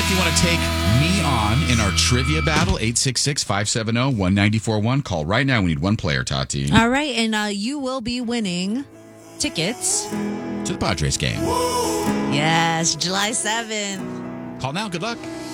if you want to take me on in our trivia battle, 866-570-1941. Call right now. We need one player, Tati. All right, and you will be winning tickets To the Padres game. Yes, July 7th. Call now. Good luck.